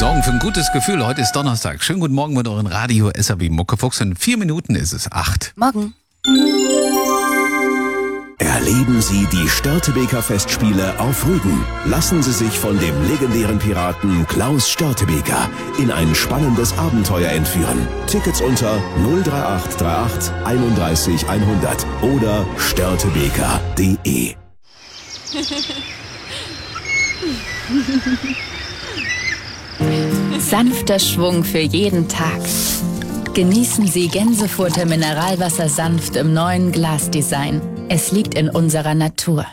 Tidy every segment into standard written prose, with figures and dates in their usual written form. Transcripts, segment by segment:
Sorgen für ein gutes Gefühl. Heute ist Donnerstag. Schönen guten Morgen mit euren Radio SAW Muckefuchs. In 4 Minuten ist es 8. Morgen. Erleben Sie die Störtebeker Festspiele auf Rügen. Lassen Sie sich von dem legendären Piraten Klaus Störtebeker in ein spannendes Abenteuer entführen. Tickets unter 03838 31 100 oder störtebeker.de. Sanfter Schwung für jeden Tag. Genießen Sie Gänsefurter Mineralwasser sanft im neuen Glasdesign. Es liegt in unserer Natur.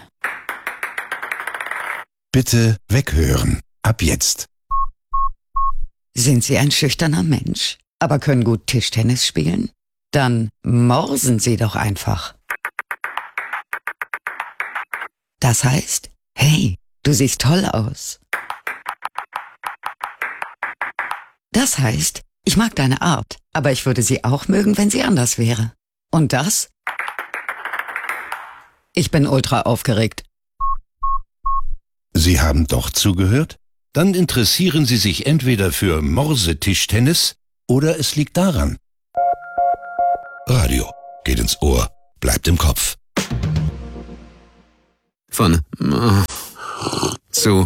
Bitte weghören. Ab jetzt. Sind Sie ein schüchterner Mensch, aber können gut Tischtennis spielen? Dann morsen Sie doch einfach. Das heißt, hey, du siehst toll aus. Das heißt, ich mag deine Art, aber ich würde sie auch mögen, wenn sie anders wäre. Und das? Ich bin ultra aufgeregt. Sie haben doch zugehört? Dann interessieren Sie sich entweder für Morsetischtennis oder es liegt daran. Radio geht ins Ohr, bleibt im Kopf. Von zu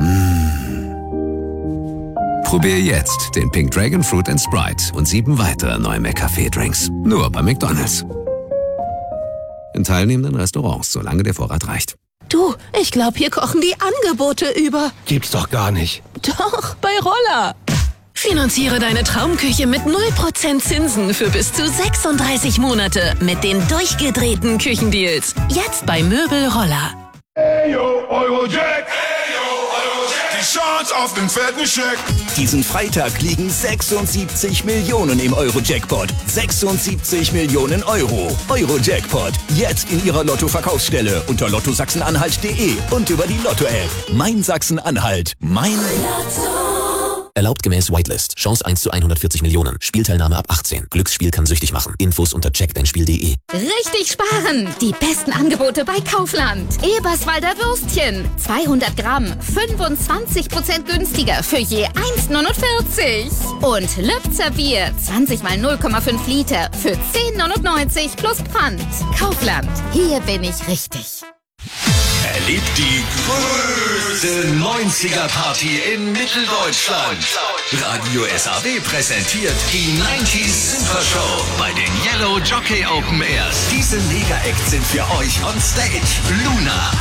Probier jetzt den Pink Dragon Fruit & Sprite und 7 weitere neue McCafé-Drinks. Nur bei McDonald's. In teilnehmenden Restaurants, solange der Vorrat reicht. Du, ich glaube, hier kochen die Angebote über. Gibt's doch gar nicht. Doch, bei Roller. Finanziere deine Traumküche mit 0% Zinsen für bis zu 36 Monate mit den durchgedrehten Küchendeals. Jetzt bei Möbel Roller. Hey yo, Eurojack! Die Chance auf den fetten Scheck! Diesen Freitag liegen 76 Millionen im Euro-Jackpot. 76 Millionen Euro. Euro-Jackpot. Jetzt in Ihrer Lotto-Verkaufsstelle unter lottosachsen-anhalt.de und über die Lotto-App. Mein Sachsen-Anhalt. Mein Lotto. Erlaubt gemäß Whitelist. Chance 1 zu 140 Millionen. Spielteilnahme ab 18. Glücksspiel kann süchtig machen. Infos unter checkdeinspiel.de. Richtig sparen! Die besten Angebote bei Kaufland. Eberswalder Würstchen. 200 Gramm. 25% günstiger für je 1,49. Und Lübzer Bier. 20 mal 0,5 Liter für 10,99 plus Pfand. Kaufland. Hier bin ich richtig. Erlebt die größte 90er-Party in Mitteldeutschland. Radio SAW präsentiert die 90s Super Show bei den Yellow Jockey Open Airs. Diese Mega-Acts sind für euch on stage. Luna,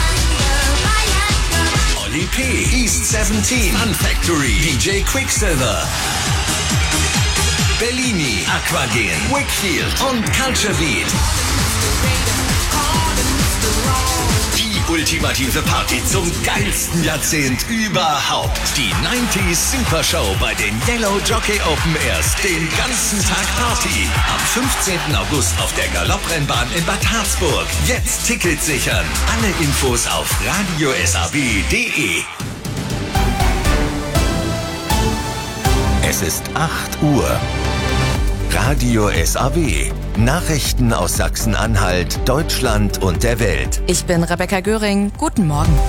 Oli P., East 17, Fun Factory, DJ Quicksilver, Bellini, Aquagen, Wickfield und Culture Beat. Die ultimative Party zum geilsten Jahrzehnt überhaupt. Die 90s Super Show bei den Yellow Jockey Open Airs. Den ganzen Tag Party. Am 15. August auf der Galopprennbahn in Bad Harzburg. Jetzt Tickets sichern. Alle Infos auf radiosab.de. Es ist 8 Uhr. Radio SAW. Nachrichten aus Sachsen-Anhalt, Deutschland und der Welt. Ich bin Rebecca Göring. Guten Morgen.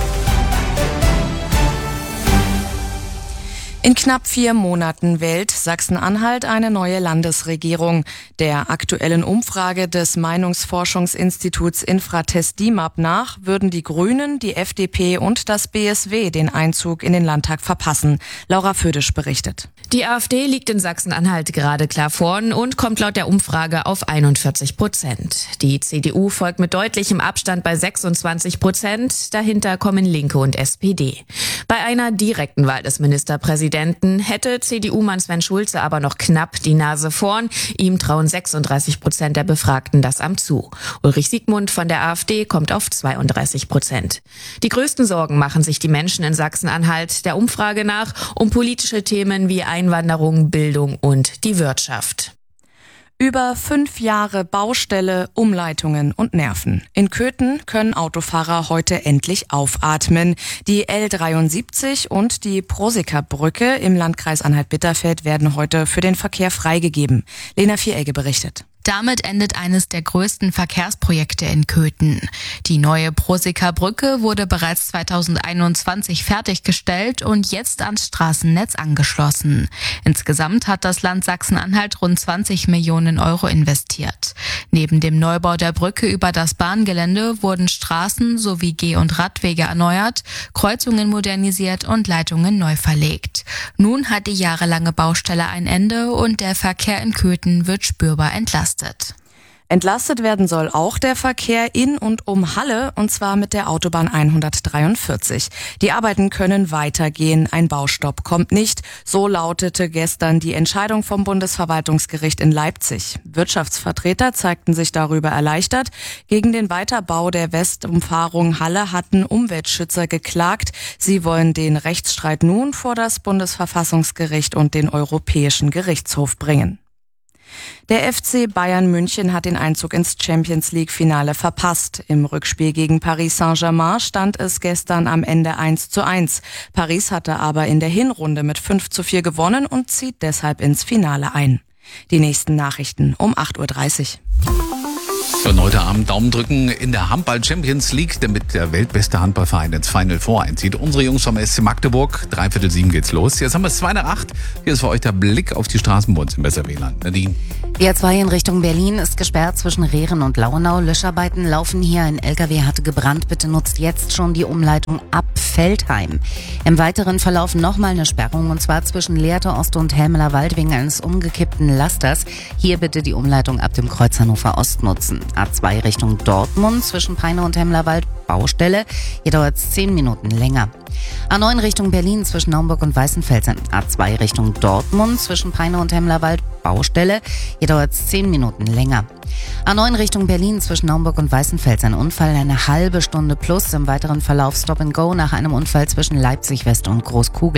In knapp 4 Monaten wählt Sachsen-Anhalt eine neue Landesregierung. Der aktuellen Umfrage des Meinungsforschungsinstituts Infratest DIMAP nach würden die Grünen, die FDP und das BSW den Einzug in den Landtag verpassen. Laura Födisch berichtet. Die AfD liegt in Sachsen-Anhalt gerade klar vorn und kommt laut der Umfrage auf 41%. Die CDU folgt mit deutlichem Abstand bei 26%. Dahinter kommen Linke und SPD. Bei einer direkten Wahl des Ministerpräsidenten hätte CDU-Mann Sven Schulze aber noch knapp die Nase vorn. Ihm trauen 36% der Befragten das Amt zu. Ulrich Siegmund von der AfD kommt auf 32%. Die größten Sorgen machen sich die Menschen in Sachsen-Anhalt der Umfrage nach um politische Themen wie Einwanderung, Bildung und die Wirtschaft. Über 5 Jahre Baustelle, Umleitungen und Nerven. In Köthen können Autofahrer heute endlich aufatmen. Die L73 und die Prosika-Brücke im Landkreis Anhalt-Bitterfeld werden heute für den Verkehr freigegeben. Lena Vieregge berichtet. Damit endet eines der größten Verkehrsprojekte in Köthen. Die neue Proseker Brücke wurde bereits 2021 fertiggestellt und jetzt ans Straßennetz angeschlossen. Insgesamt hat das Land Sachsen-Anhalt rund 20 Millionen Euro investiert. Neben dem Neubau der Brücke über das Bahngelände wurden Straßen sowie Geh- und Radwege erneuert, Kreuzungen modernisiert und Leitungen neu verlegt. Nun hat die jahrelange Baustelle ein Ende und der Verkehr in Köthen wird spürbar entlastet. Entlastet werden soll auch der Verkehr in und um Halle, und zwar mit der Autobahn 143. Die Arbeiten können weitergehen, ein Baustopp kommt nicht. So lautete gestern die Entscheidung vom Bundesverwaltungsgericht in Leipzig. Wirtschaftsvertreter zeigten sich darüber erleichtert. Gegen den Weiterbau der Westumfahrung Halle hatten Umweltschützer geklagt. Sie wollen den Rechtsstreit nun vor das Bundesverfassungsgericht und den Europäischen Gerichtshof bringen. Der FC Bayern München hat den Einzug ins Champions-League-Finale verpasst. Im Rückspiel gegen Paris Saint-Germain stand es gestern am Ende 1:1. Paris hatte aber in der Hinrunde mit 5:4 gewonnen und zieht deshalb ins Finale ein. Die nächsten Nachrichten um 8:30 Uhr. Und heute Abend Daumen drücken in der Handball Champions League, damit der weltbeste Handballverein ins Final Four einzieht. Unsere Jungs vom SC Magdeburg, 6:45 geht's los. Jetzt haben wir es 7:02. Hier ist für euch der Blick auf die Straßen bei uns im Besserwählen. Nadine. Die A2 in Richtung Berlin ist gesperrt zwischen Rehren und Lauenau. Löscharbeiten laufen hier. Ein LKW hatte gebrannt. Bitte nutzt jetzt schon die Umleitung ab Feldheim. Im weiteren Verlauf nochmal eine Sperrung, und zwar zwischen Lehrte Ost und Helmeler Wald wegen eines umgekippten Lasters. Hier bitte die Umleitung ab dem Kreuz Hannover Ost nutzen. A2 Richtung Dortmund zwischen Peine und Hemmerwald Baustelle. Hier dauert es 10 Minuten länger. A9 Richtung Berlin zwischen Naumburg und Weißenfelsen. A2 Richtung Dortmund zwischen Peine und Hemmerwald Baustelle. Hier dauert es 10 Minuten länger. A9 Richtung Berlin zwischen Naumburg und Weißenfelsen. Unfall eine halbe Stunde plus. Im weiteren Verlauf Stop and Go nach einem Unfall zwischen Leipzig West und Großkugel.